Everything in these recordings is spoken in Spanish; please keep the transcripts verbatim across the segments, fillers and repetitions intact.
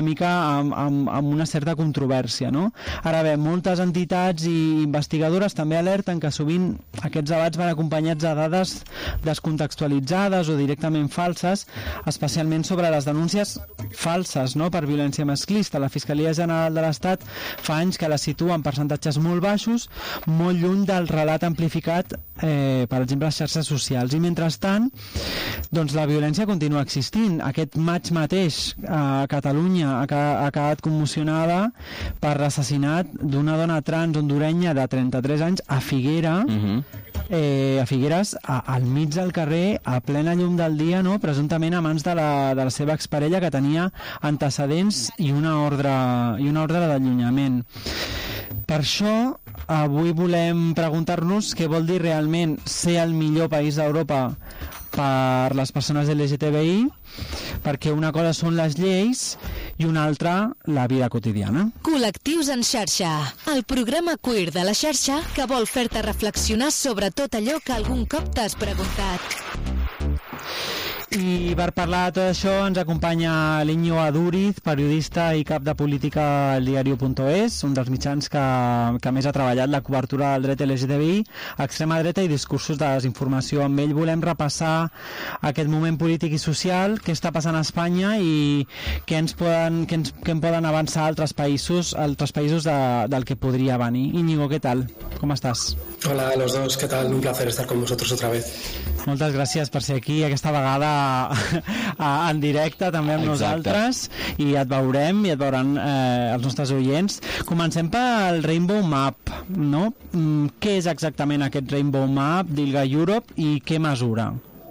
mica amb, amb, amb una certa controvèrsia, no? Ara bé, moltes entitats i investigadores també alerten que sovint aquests debats van acompanyats de dades descontextualitzades o directament falses, especialment sobre les denúncies falses, no?, per violència masclista. La Fiscalia General de l'Estat fa anys que la situa en percentatges molt baixos, molt lluny del relat amplificat, eh, per exemple, a les xarxes socials. I mentrestant, doncs la violència continua existint. Aquest maig mateix a Catalunya ha quedat commocionada per l'assassinat d'una dona trans hondurenya de trenta-tres anys a Figuera, uh-huh. eh, a Figueres, a, al mig del carrer, a plena llum del dia, no?, presumptament a mans de la, de la seva exparella, que tenia antecedents i una ordre, i una ordre d'allunyament. Per això, avui volem preguntar-nos què vol dir realment ser el millor país d'Europa per les persones L G T B I, perquè una cosa són les lleis i una altra la vida quotidiana. Col·lectius en xarxa, el programa queer de la xarxa que vol fer-te reflexionar sobre tot allò que algun cop t'has preguntat. I per parlar de tot això ens acompanya l'Iñigo Aduriz, periodista i cap de política al diario punto es, un dels mitjans que, que més ha treballat la cobertura del dret L G T B I, extrema dreta i discursos de desinformació. Amb ell volem repassar aquest moment polític i social, què està passant a Espanya i què ens poden, què ens, què en poden avançar altres països, altres països de, del que podria venir. Íñigo, ¿qué tal? ¿Cómo estás? Hola a los dos, ¿qué tal? Un placer estar con vosotros otra vez. Moltes gràcies per ser aquí, aquesta vegada en directe també amb Exacte. Nosaltres, i et veurem i et veuran eh, els nostres oients. Comencem pel Rainbow Map, no? Què és exactament aquest Rainbow Map d'ILGA Europe i què mesura?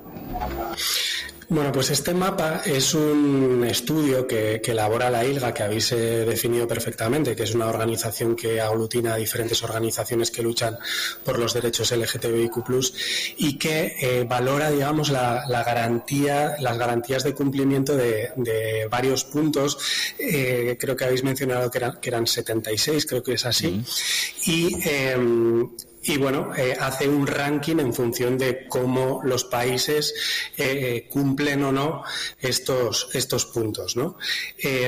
Bueno, pues este mapa es un estudio que, que elabora la ILGA, que habéis eh, definido perfectamente, que es una organización que aglutina a diferentes organizaciones que luchan por los derechos L G T B I Q plus, y que eh, valora, digamos, la, la garantía, las garantías de cumplimiento de, de varios puntos. Eh, creo que habéis mencionado que eran, que eran setenta y seis, creo que es así. Mm. Y... Eh, Y bueno, eh, hace un ranking en función de cómo los países eh, cumplen o no estos, estos puntos, ¿no? Eh,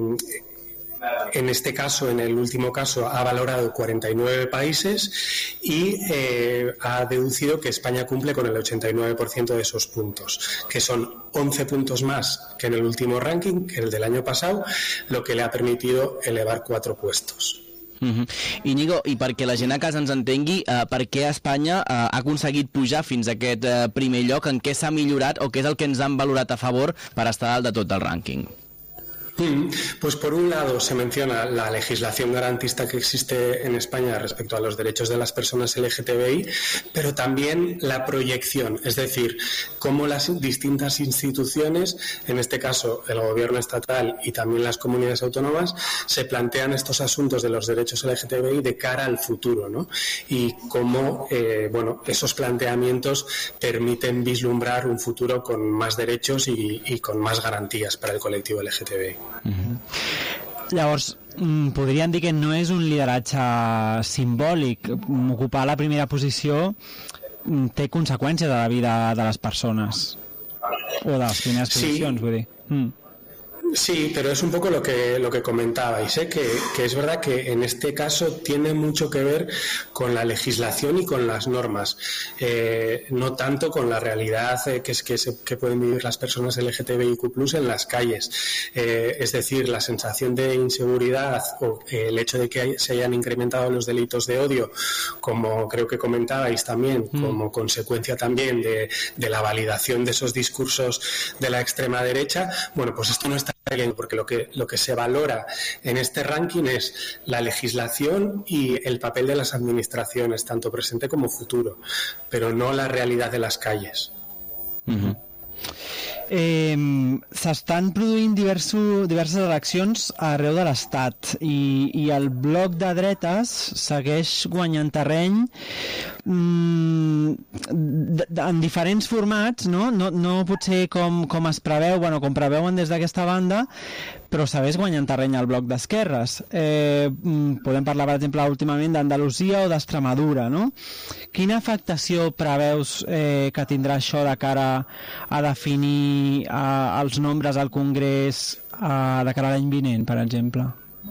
En este caso, en el último caso, ha valorado cuarenta y nueve países y eh, ha deducido que España cumple con el ochenta y nueve por ciento de esos puntos, que son once puntos más que en el último ranking, que el del año pasado, lo que le ha permitido elevar cuatro puestos. Uh-huh. Íñigo, i perquè la gent a casa ens entengui, uh, per què Espanya uh, ha aconseguit pujar fins a aquest uh, primer lloc, en què s'ha millorat o què és el que ens han valorat a favor per estar dalt de tot el rànquing? Pues por un lado se menciona la legislación garantista que existe en España respecto a los derechos de las personas L G T B I, pero también la proyección, es decir, cómo las distintas instituciones, en este caso el gobierno estatal y también las comunidades autónomas, se plantean estos asuntos de los derechos L G T B I de cara al futuro, ¿no? Y cómo eh, bueno, esos planteamientos permiten vislumbrar un futuro con más derechos y, y con más garantías para el colectivo L G T B I. Uh-huh. Llavors, podríem dir que no és un lideratge simbòlic. Ocupar la primera posició té conseqüències a la vida de les persones o de les primeres posicions, sí. Vull dir. Mm. Sí, pero es un poco lo que lo que comentabais, ¿eh? que, que es verdad que en este caso tiene mucho que ver con la legislación y con las normas, eh, no tanto con la realidad eh, que es que, se, que pueden vivir las personas L G T B I Q plus en las calles. Eh, es decir, la sensación de inseguridad o eh, el hecho de que hay, se hayan incrementado los delitos de odio, como creo que comentabais también, mm. como consecuencia también de, de la validación de esos discursos de la extrema derecha, bueno, pues esto no está porque lo que, lo que se valora en este ranking es la legislación y el papel de las administraciones, tanto presente como futuro, pero no la realidad de las calles. Uh-huh. Eh, s'estan produint diversos, diverses eleccions arreu de l'Estat i, i el bloc de dretes segueix guanyant terreny, mm, en diferents formats, no, no, no potser com, com es preveu, bueno, com preveuen des d'aquesta banda, però segueix guanyant terreny al bloc d'esquerres. Eh, podem parlar, per exemple, últimament d'Andalusia o d'Extremadura, no? Quina afectació preveus eh, que tindrà això de cara a definir eh, els nombres al Congrés eh, de cara a l'any vinent, per exemple?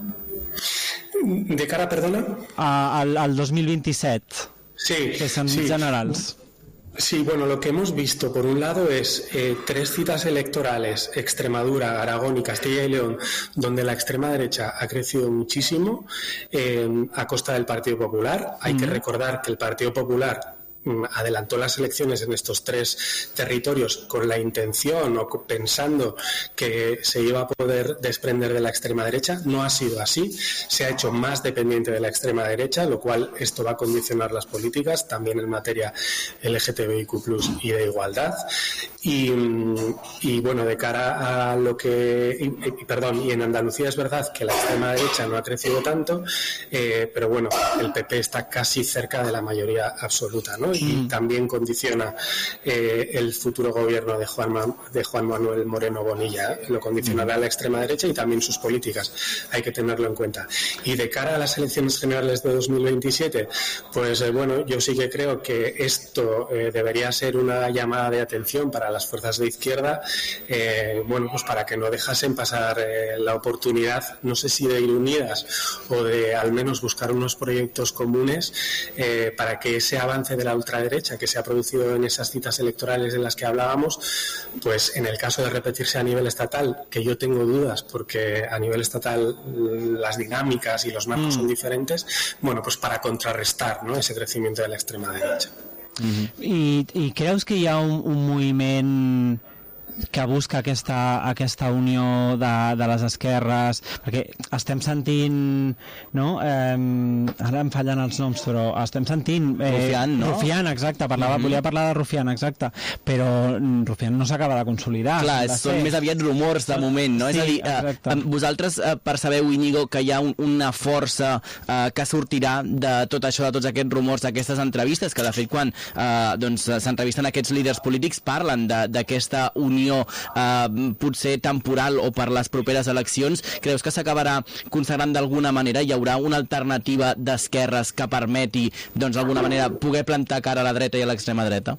De cara, perdona? A, al, al dos mil vint-i-set, sí, que són sí. generals. Sí, bueno, lo que hemos visto por un lado es eh, tres citas electorales, Extremadura, Aragón y Castilla y León, donde la extrema derecha ha crecido muchísimo eh, a costa del Partido Popular. Hay mm. que recordar que el Partido Popular adelantó las elecciones en estos tres territorios con la intención o pensando que se iba a poder desprender de la extrema derecha. No ha sido así, se ha hecho más dependiente de la extrema derecha, lo cual esto va a condicionar las políticas también en materia L G T B I Q plus, y de igualdad. Y, y bueno, de cara a lo que y, y, perdón, y en Andalucía es verdad que la extrema derecha no ha crecido tanto, eh, pero bueno, el P P está casi cerca de la mayoría absoluta, ¿no? Y mm. también condiciona eh, el futuro gobierno de Juan, Ma- de Juan Manuel Moreno Bonilla, lo condicionará mm. la extrema derecha y también sus políticas, hay que tenerlo en cuenta. Y de cara a las elecciones generales de dos mil veintisiete, pues eh, bueno, yo sí que creo que esto eh, debería ser una llamada de atención para las fuerzas de izquierda, eh, bueno, pues para que no dejasen pasar eh, la oportunidad, no sé si de ir unidas o de al menos buscar unos proyectos comunes eh, para que ese avance de la ultraderecha que se ha producido en esas citas electorales de las que hablábamos, pues en el caso de repetirse a nivel estatal, que yo tengo dudas porque a nivel estatal las dinámicas y los marcos mm. son diferentes, bueno, pues para contrarrestar, ¿no?, ese crecimiento de la extrema derecha. Mm-hmm. I, I creus que hi ha un, un moviment que busca aquesta, aquesta unió de, de les esquerres, perquè estem sentint, no? Eh, ara em fallen els noms, però estem sentint... Eh, Rufián, no? Rufián, exacte, parlava, mm-hmm. volia parlar de Rufián, exacte, però Rufián no s'acaba de consolidar. Clar, són més aviat rumors de moment, no? Sí, és a dir, eh, vosaltres eh, percebeu, Íñigo, que hi ha un, una força eh, que sortirà de tot això, de tots aquests rumors, d'aquestes entrevistes, que de fet quan eh, doncs, s'entrevisten aquests líders polítics parlen d'aquesta unió Eh, potser temporal o per les properes eleccions. Creus que s'acabarà consagrant d'alguna manera? Hi haurà una alternativa d'esquerres que permeti, doncs, d'alguna manera poder plantar cara a la dreta i a l'extrema dreta?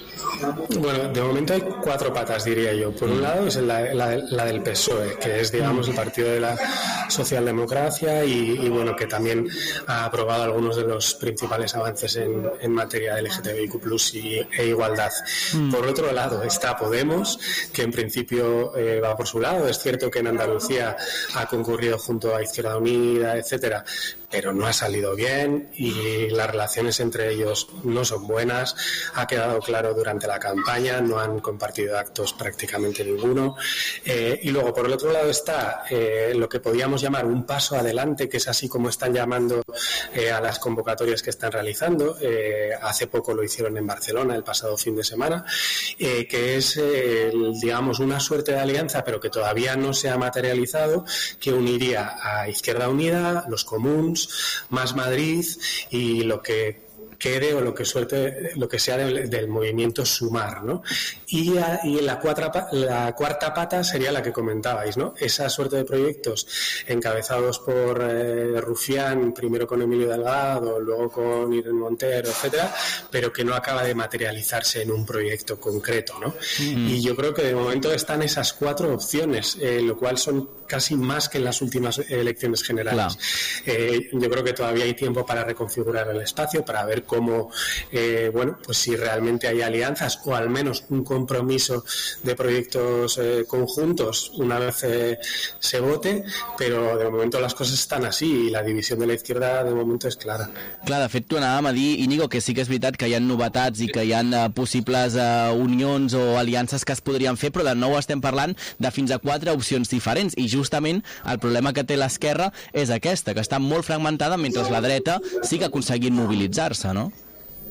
Bueno, de momento hay cuatro patas, diría yo. Por un lado es la, la, la del P S O E, que es, digamos, el partido de la socialdemocracia y, y bueno, que también ha aprobado algunos de los principales avances en, en materia de L G T B I Q plus, y, e igualdad. Mm. Por otro lado está Podemos, que en principio eh, va por su lado. Es cierto que en Andalucía ha concurrido junto a Izquierda Unida, etcétera, pero no ha salido bien y las relaciones entre ellos no son buenas. Ha quedado claro durante la campaña, no han compartido actos prácticamente ninguno. Eh, y luego, por el otro lado, está eh, lo que podíamos llamar un paso adelante, que es así como están llamando eh, a las convocatorias que están realizando. Eh, hace poco lo hicieron en Barcelona, el pasado fin de semana, eh, que es, eh, digamos, una suerte de alianza, pero que todavía no se ha materializado, que uniría a Izquierda Unida, los Comuns, Más Madrid y lo que quede o lo que suelte, lo que sea del, del movimiento Sumar, ¿no? Y, a, y la, cuarta, la cuarta pata sería la que comentabais, ¿no? Esa suerte de proyectos encabezados por eh, Rufián, primero con Emilio Delgado, luego con Irene Montero, etcétera, pero que no acaba de materializarse en un proyecto concreto, ¿no? Mm-hmm. Y yo creo que de momento están esas cuatro opciones, eh, lo cual son casi más que en las últimas elecciones generales. Claro. Eh, yo creo que todavía hay tiempo para reconfigurar el espacio, para ver cómo, eh, bueno, pues si realmente hay alianzas o al menos un compromiso de proyectos eh, conjuntos una vez eh, se vote, però de moment les coses estan així i la divisió de la izquierda de moment és clara. Clar, de fet, tu anàvem a dir, Íñigo, que sí que és veritat que hi ha novetats i que hi ha uh, possibles uh, unions o aliances que es podrien fer, però de nou estem parlant de fins a quatre opcions diferents i justament el problema que té l'esquerra és aquesta, que està molt fragmentada mentre la dreta sí que ha aconseguit mobilitzar-se, no?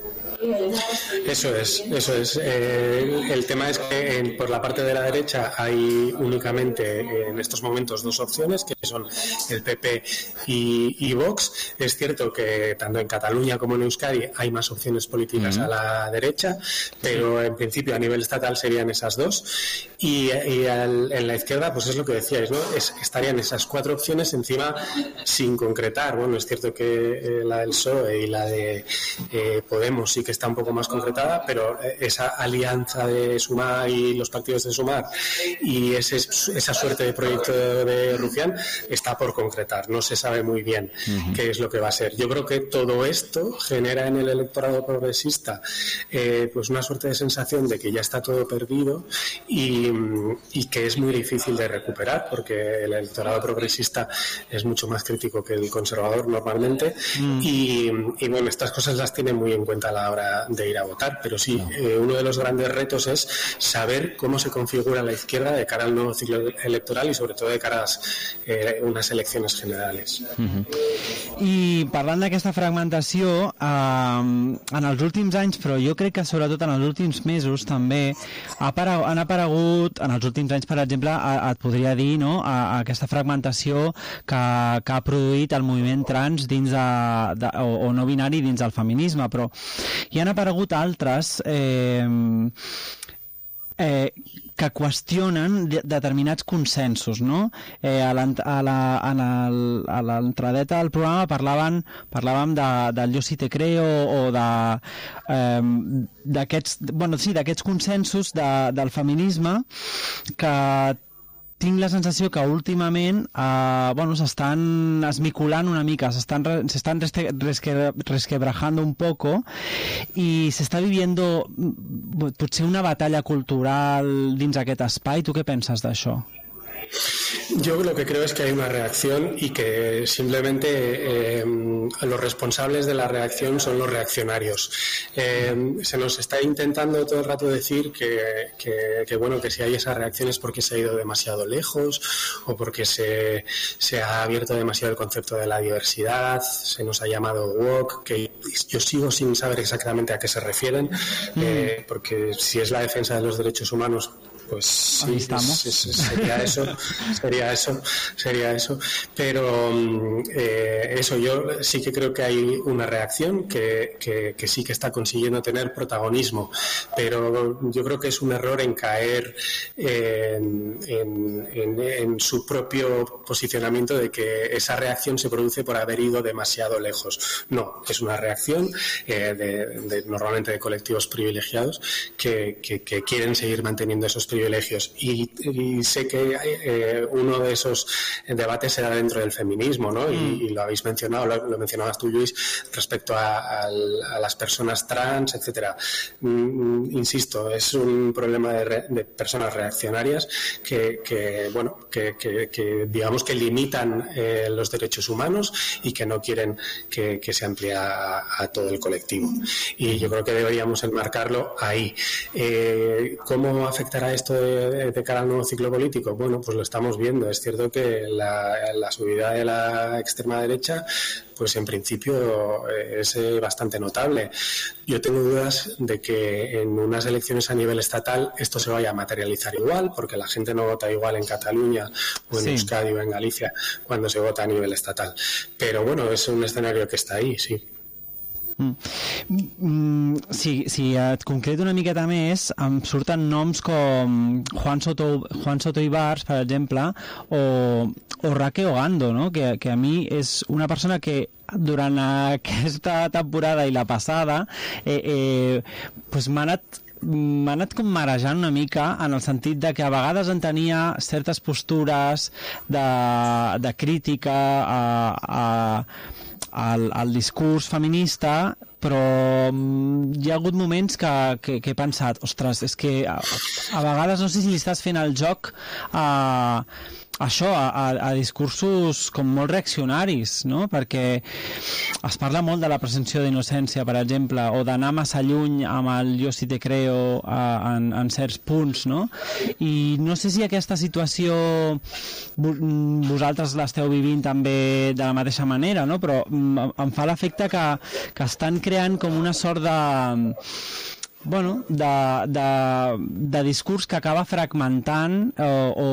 Eso es, eso es. Eh, el tema es que en, por la parte de la derecha hay únicamente eh, en estos momentos dos opciones, que son el P P y, y Vox. Es cierto que tanto en Cataluña como en Euskadi hay más opciones políticas uh-huh. a la derecha, pero en principio a nivel estatal serían esas dos. Y, y al, en la izquierda, pues es lo que decíais, ¿no? Es, estarían esas cuatro opciones encima sin concretar. Bueno, es cierto que eh, la del P S O E y la de eh, Podemos sí que está un poco más concretada, pero esa alianza de Sumar y los partidos de Sumar y ese, esa suerte de proyecto de Rufián está por concretar. No se sabe muy bien uh-huh. qué es lo que va a ser. Yo creo que todo esto genera en el electorado progresista eh, pues una suerte de sensación de que ya está todo perdido y, y que es muy difícil de recuperar, porque el electorado progresista es mucho más crítico que el conservador normalmente uh-huh. y, y bueno, estas cosas las tiene muy en cuenta a la hora de ir a votar, pero sí, eh, uno de los grandes retos es saber cómo se configura la izquierda de cara al nuevo ciclo electoral y sobre todo de cara a eh, unes eleccions generals. Uh-huh. I parlant d'aquesta fragmentació, eh, en els últims anys, però jo crec que sobretot en els últims mesos també ha aparegut, han aparegut, en els últims anys, per exemple, a, et podria dir, no?, a, a aquesta fragmentació que, que ha produït el moviment trans dins de, de, o, o no binari dins del feminisme, però hi han aparegut altres eh, eh, que qüestionen de, determinats consensos, no? Eh, a l'entradeta del programa parlaven, parlàvem de, del Yo sí te creo o de eh, d'aquests, bueno, sí, d'aquests consensos de, del feminisme que tinc la sensació que últimament eh, bueno, s'estan esmiculant una mica, s'estan resquebrajando un poco i s'està viviendo potser una batalla cultural dins aquest espai. Tu què penses d'això? Yo lo que creo es que hay una reacción y que simplemente eh, los responsables de la reacción son los reaccionarios. Eh, se nos está intentando todo el rato decir que, que, que bueno, que si hay esa reacción es porque se ha ido demasiado lejos o porque se, se ha abierto demasiado el concepto de la diversidad, se nos ha llamado woke, que yo sigo sin saber exactamente a qué se refieren, mm. eh, porque si es la defensa de los derechos humanos, pues sí, es, es, sería eso, sería eso, sería eso. Pero eh, eso, yo sí que creo que hay una reacción que, que, que sí que está consiguiendo tener protagonismo, pero yo creo que es un error en caer en, en, en, en su propio posicionamiento de que esa reacción se produce por haber ido demasiado lejos. No, es una reacción eh, de, de, normalmente de colectivos privilegiados que, que, que quieren seguir manteniendo esos privilegios. Y, y sé que eh, uno de esos debates será dentro del feminismo, ¿no? Mm. Y, y lo habéis mencionado, lo, lo mencionabas tú, Luis, respecto a, a, a las personas trans, etcétera. Mm, insisto, es un problema de, re, de personas reaccionarias que, que bueno, que, que, que digamos que limitan eh, los derechos humanos y que no quieren que, que se amplíe a, a todo el colectivo. Y yo creo que deberíamos enmarcarlo ahí. Eh, ¿Cómo afectará esto de, de cara al nuevo ciclo político? Bueno, pues lo estamos viendo. Es cierto que la, la subida de la extrema derecha, pues en principio es bastante notable. Yo tengo dudas de que en unas elecciones a nivel estatal esto se vaya a materializar igual, porque la gente no vota igual en Cataluña o en sí. Euskadi o en Galicia cuando se vota a nivel estatal. Pero bueno, es un escenario que está ahí, sí. Mm, si, si et concreto una miqueta més, em surten noms com Juan Soto, Juan Soto Ibars, per exemple, o, o Raquel Ogando, no? que, que a mi és una persona que durant aquesta temporada i la passada eh, eh, pues m'ha anat m'ha anat com marejant una mica, en el sentit de que a vegades en tenia certes postures de, de crítica a, a Al, al discurs feminista, però hi ha hagut moments que, que, que he pensat, ostres, és que a, a vegades no sé si li estàs fent el joc a, això, a, a, a discursos com molt reaccionaris, no? Perquè es parla molt de la presumpció d'innocència, per exemple, o d'anar massa lluny amb el jo si te creo a, en, en certs punts, no? I no sé si aquesta situació vosaltres l'esteu vivint també de la mateixa manera, no? Però em fa l'efecte que, que estan creant com una sort de... bueno, de, de, de discurs que acaba fragmentant o, o,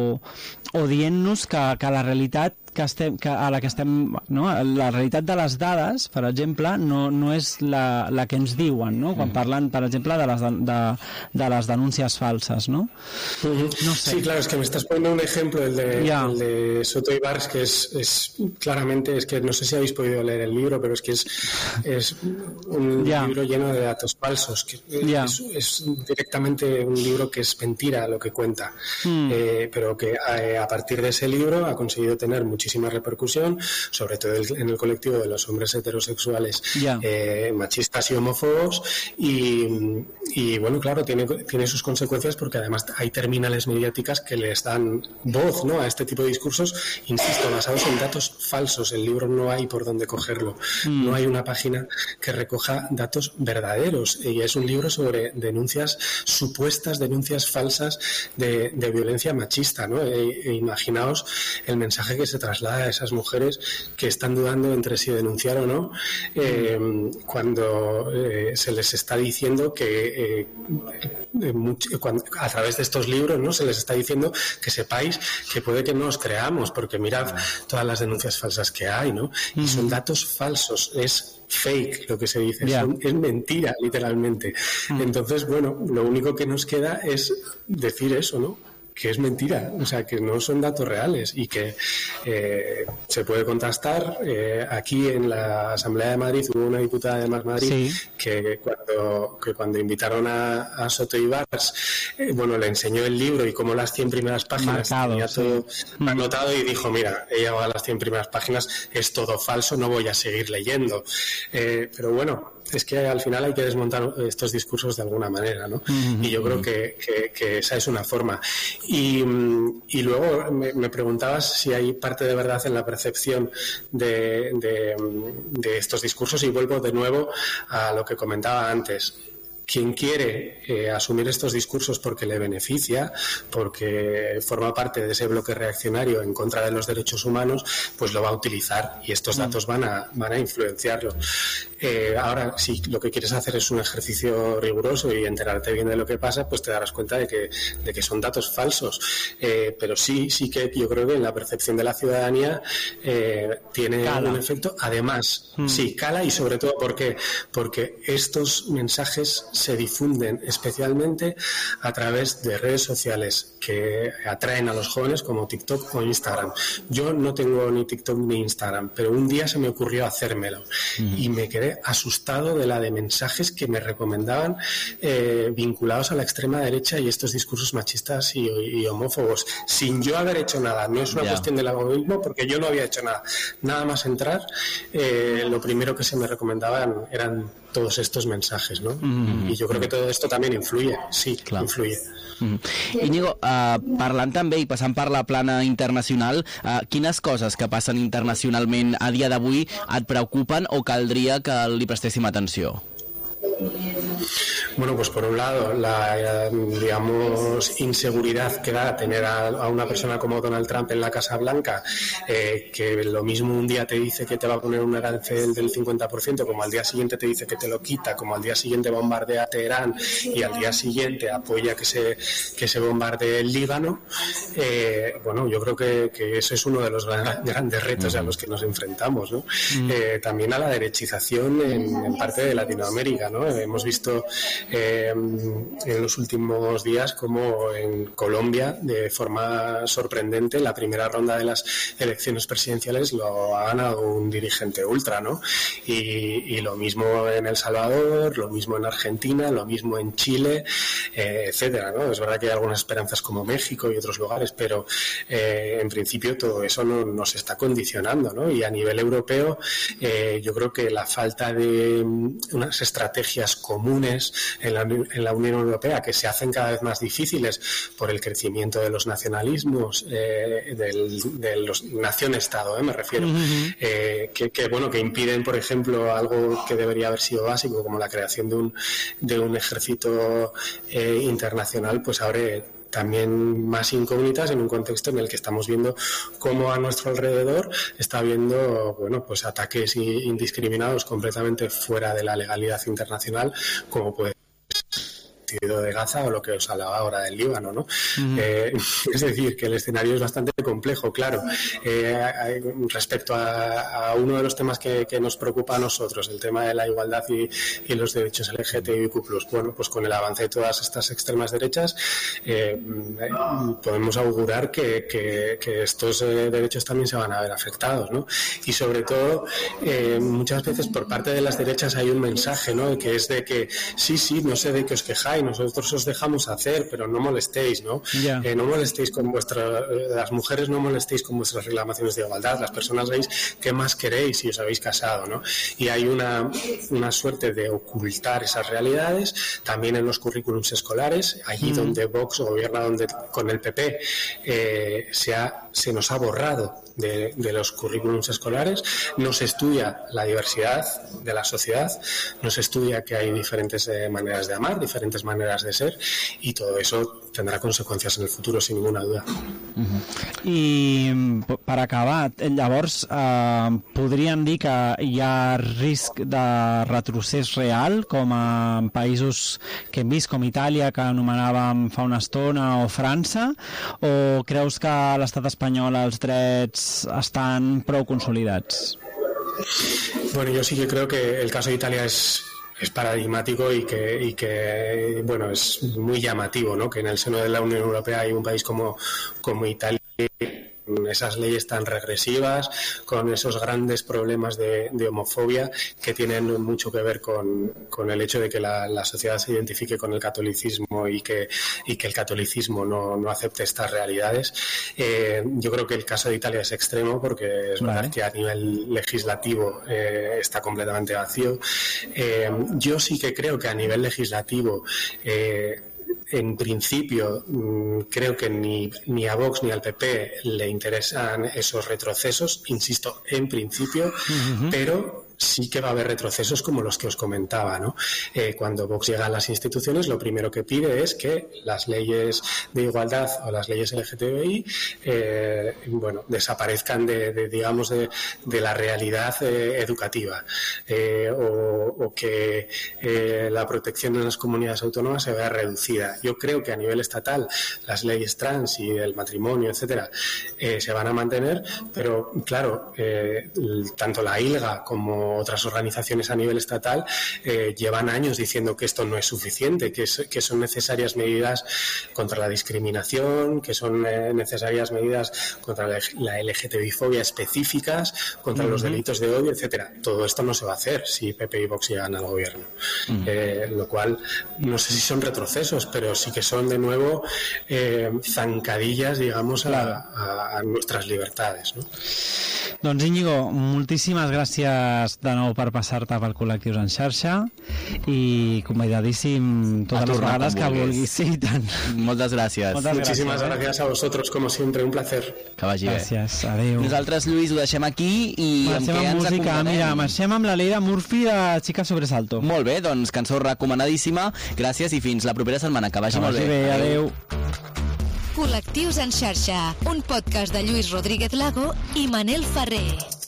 o, o dient-nos que, que la realitat que estem, que a la que estem, no? La realitat de les dades, per exemple, no, no és la, la que ens diuen, no? Quan parlen, per exemple, de les, de, de les denúncies falses, ¿no? Uh-huh. No sé. Sí, claro, es que me estás poniendo un ejemplo, el de, yeah. el de Soto y Bars, que es, es claramente, es que no sé si habéis podido leer el libro, pero es que es, es un yeah. libro lleno de datos falsos, que yeah. es, es directamente un libro que es mentira lo que cuenta, mm. eh, pero que a, a partir de ese libro ha conseguido tener mucho muchísima repercusión, sobre todo en el colectivo de los hombres heterosexuales yeah. eh, machistas y homófobos y, y bueno, claro, tiene, tiene sus consecuencias porque además hay terminales mediáticas que les dan voz, ¿no? A este tipo de discursos, insisto, basados en datos falsos. El libro no hay por dónde cogerlo, mm. no hay una página que recoja datos verdaderos y es un libro sobre denuncias, supuestas denuncias falsas de, de violencia machista, ¿no? E, e imaginaos el mensaje que se traslada a esas mujeres que están dudando entre si denunciar o no, eh, cuando eh, se les está diciendo que eh, eh, mucho, cuando, a través de estos libros, ¿no? Se les está diciendo que sepáis que puede que no os creamos, porque mirad todas las denuncias falsas que hay, ¿no? Y uh-huh. son datos falsos, es fake lo que se dice, yeah. son, es mentira literalmente. Uh-huh. Entonces, bueno, lo único que nos queda es decir eso, ¿no? Que es mentira, o sea, que no son datos reales y que eh, se puede contrastar. Eh, aquí en la Asamblea de Madrid hubo una diputada de Más Madrid sí. que, cuando, que cuando invitaron a, a Soto y Bars, eh, bueno, le enseñó el libro y como las cien primeras páginas Marcado, tenía todo sí. anotado y dijo, mira, ella va a las cien primeras páginas, es todo falso, no voy a seguir leyendo. Eh, pero bueno, es que al final hay que desmontar estos discursos de alguna manera, ¿no? Uh-huh. Y yo creo que, que, que esa es una forma. Y, y luego me, me preguntabas si hay parte de verdad en la percepción de, de, de estos discursos y vuelvo de nuevo a lo que comentaba antes. Quien quiere eh, asumir estos discursos porque le beneficia, porque forma parte de ese bloque reaccionario en contra de los derechos humanos, pues lo va a utilizar y estos datos van a, van a influenciarlo. Eh, ahora, si lo que quieres hacer es un ejercicio riguroso y enterarte bien de lo que pasa, pues te darás cuenta de que, de que son datos falsos. Eh, pero sí, sí que yo creo que en la percepción de la ciudadanía eh, tiene cala. Un efecto. Además, mm. sí, cala y sobre todo, ¿por qué? Porque estos mensajes se difunden especialmente a través de redes sociales que atraen a los jóvenes como TikTok o Instagram. Yo no tengo ni TikTok ni Instagram, pero un día se me ocurrió hacérmelo mm. y me quedé asustado de la de mensajes que me recomendaban eh, vinculados a la extrema derecha y estos discursos machistas y, y homófobos, sin yo haber hecho nada. No es una yeah. cuestión del algoritmo, porque yo no había hecho nada. Nada más entrar, eh, lo primero que se me recomendaban eran todos estos mensajes, ¿no? Mm-hmm. I jo crec que tot esto també influye, sí, clar. Influye. Mm-hmm. Íñigo, uh, parlant també i passant per la plana internacional, uh, quines coses que passen internacionalment a dia d'avui et preocupen o caldria que li prestéssim atenció? Bueno, pues por un lado, la, digamos, inseguridad que da tener a, a una persona como Donald Trump en la Casa Blanca, eh, que lo mismo un día te dice que te va a poner un arancel del cincuenta por ciento, como al día siguiente te dice que te lo quita, como al día siguiente bombardea Teherán y al día siguiente apoya que se, que se bombardee el Líbano. Eh, bueno, yo creo que, que eso es uno de los gran, grandes retos a los que nos enfrentamos, ¿no? Eh, también a la derechización en, en parte de Latinoamérica, ¿no? Hemos visto eh, en los últimos días como en Colombia, de forma sorprendente, la primera ronda de las elecciones presidenciales lo ha ganado un dirigente ultra, ¿no? Y, y lo mismo en El Salvador, lo mismo en Argentina, lo mismo en Chile, eh, etcétera, ¿no? Es verdad que hay algunas esperanzas como México y otros lugares, pero eh, en principio todo eso no, nos está condicionando, ¿no? Y a nivel europeo, eh, yo creo que la falta de unas estrategias comunes en la, en la Unión Europea, que se hacen cada vez más difíciles por el crecimiento de los nacionalismos, eh, del, de los nación-estado, eh, me refiero, uh-huh. eh, que, que, bueno, que impiden, por ejemplo, algo que debería haber sido básico, como la creación de un, de un ejército eh, internacional, pues abre también más incógnitas en un contexto en el que estamos viendo cómo a nuestro alrededor está habiendo, bueno, pues ataques indiscriminados completamente fuera de la legalidad internacional, como puede de Gaza o lo que os hablaba ahora del Líbano, ¿no? Uh-huh. Eh, es decir, que el escenario es bastante complejo, claro. Eh, respecto a, a uno de los temas que, que nos preocupa a nosotros, el tema de la igualdad y, y los derechos L G T B I Q plus, bueno, pues con el avance de todas estas extremas derechas eh, podemos augurar que, que, que estos eh, derechos también se van a ver afectados, ¿no? Y sobre todo, eh, muchas veces por parte de las derechas hay un mensaje, ¿no? Que es de que sí, sí, no sé de qué os quejáis, nosotros os dejamos hacer, pero no molestéis, ¿no? Yeah. Eh, no molestéis con vuestras, las mujeres no molestéis con vuestras reclamaciones de igualdad, las personas veis qué más queréis si os habéis casado, ¿no? Y hay una, una suerte de ocultar esas realidades también en los currículums escolares, allí mm. donde Vox gobierna, donde con el P P eh, se, ha, se nos ha borrado de, de los currículums escolares, no se estudia la diversidad de la sociedad, no se estudia que hay diferentes eh, maneras de amar, diferentes maneras maneras de ser, y todo eso tendrà conseqüències en el futur, sin ninguna duda. Uh-huh. I per acabar, llavors eh, podríem dir que hi ha risc de retrocés real, com en països que hem vist, com Itàlia, que anomenàvem fa una estona, o França, o creus que a l'estat espanyol els drets estan prou consolidats? Bueno, yo sí que creo que el caso de Italia es es paradigmático y que, y que bueno, es muy llamativo, ¿no? Que en el seno de la Unión Europea hay un país como, como Italia, esas leyes tan regresivas, con esos grandes problemas de, de homofobia que tienen mucho que ver con, con el hecho de que la, la sociedad se identifique con el catolicismo y que, y que el catolicismo no, no acepte estas realidades. Eh, yo creo que el caso de Italia es extremo porque es vale. verdad que a nivel legislativo eh, está completamente vacío. Eh, yo sí que creo que a nivel legislativo eh, en principio creo que ni, ni a Vox ni al P P le interesan esos retrocesos, insisto, en principio, uh-huh. pero sí que va a haber retrocesos como los que os comentaba, ¿no? Eh, cuando Vox llega a las instituciones, lo primero que pide es que las leyes de igualdad o las leyes L G T B I eh, bueno, desaparezcan de, de digamos, de, de la realidad eh, educativa eh, o, o que eh, la protección en las comunidades autónomas se vea reducida. Yo creo que a nivel estatal las leyes trans y el matrimonio, etcétera, eh, se van a mantener, pero claro, eh, tanto la ILGA como otras organizaciones a nivel estatal eh, llevan años diciendo que esto no es suficiente, que, es, que son necesarias medidas contra la discriminación, que son eh, necesarias medidas contra la, la L G T B I fobia específicas, contra uh-huh. los delitos de odio, etcétera. Todo esto no se va a hacer si P P y Vox llegan al gobierno. Uh-huh. Eh, lo cual, no sé si son retrocesos, pero sí que son de nuevo eh, zancadillas, digamos, a, a, a nuestras libertades, ¿no? Doncs Íñigo, moltíssimes gràcies de nou per passar-te pel Col·lectius en xarxa i convidadíssim totes les vegades que vulguis. Sí, tant. Moltes gràcies. Moltes Muchísimas gràcies, gràcies a vosotros, como siempre, un placer. Que vagi bé. Gràcies, adéu. Nosaltres, Lluís, ho deixem aquí i marxem amb què ens música, acompanem? mira, marxem amb la Leila Murphy de Chica Sobresalto. Molt bé, doncs cançó recomanadíssima. Gràcies i fins la propera setmana. Que vagi, que molt vagi bé. bé. Adéu. Col·lectius en xarxa, un podcast de Lluís Rodríguez Lago i Manel Ferrer.